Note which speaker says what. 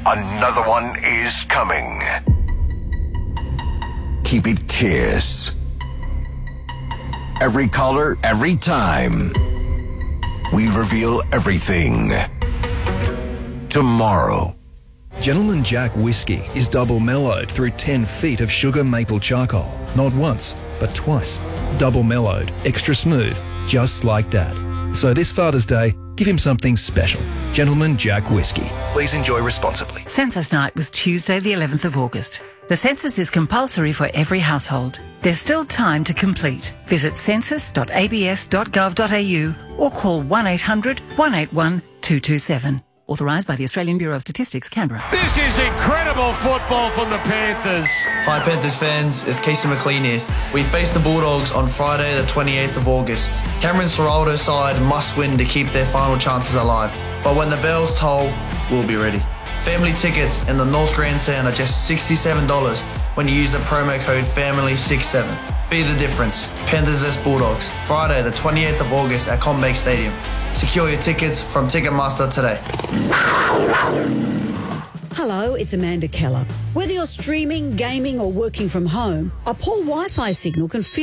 Speaker 1: Another one is coming. Keep it Kiss. Every caller, every time. We reveal everything. Tomorrow.
Speaker 2: Gentleman Jack whiskey is double mellowed through 10 feet of sugar maple charcoal. Not once, but twice. Double mellowed, extra smooth, just like Dad. So this Father's Day, give him something special. Gentleman Jack whiskey. Please enjoy responsibly.
Speaker 3: Census night was Tuesday the 11th of August. The census is compulsory for every household. There's still time to complete. Visit census.abs.gov.au or call 1800 181 227. Authorised by the Australian Bureau of Statistics, Canberra.
Speaker 4: This is incredible football from the Panthers.
Speaker 5: Hi Panthers fans, it's Casey McLean here. We face the Bulldogs on Friday the 28th of August. Cameron Ciraldo's side must win to keep their final chances alive. But when the bells toll, we'll be ready. Family tickets in the North Grandstand are just $67 when you use the promo code FAMILY67. Be the difference. Panthers vs Bulldogs, Friday the 28th of August at CommBank Stadium. Secure your tickets from Ticketmaster today.
Speaker 6: Hello, it's Amanda Keller. Whether you're streaming, gaming or working from home, a poor Wi-Fi signal can